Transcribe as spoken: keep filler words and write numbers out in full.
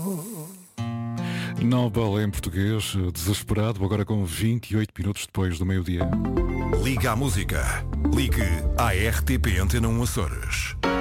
Nobel em português, desesperado, agora com vinte e oito minutos depois do meio-dia. Liga à música. Ligue à R T P Antena um Açores.